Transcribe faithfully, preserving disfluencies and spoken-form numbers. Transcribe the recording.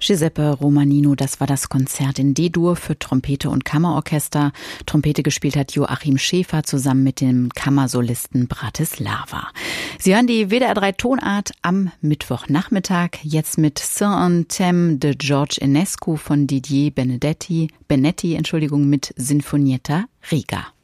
Giuseppe Romanino, das war das Konzert in D-Dur für Trompete und Kammerorchester. Trompete gespielt hat Joachim Schäfer zusammen mit dem Kammersolisten Bratislava. Sie hören die W D R drei Tonart am Mittwochnachmittag, jetzt mit Saint un thème de George Enescu von Didier Benedetti, Benetti, Entschuldigung, mit Sinfonietta Riga.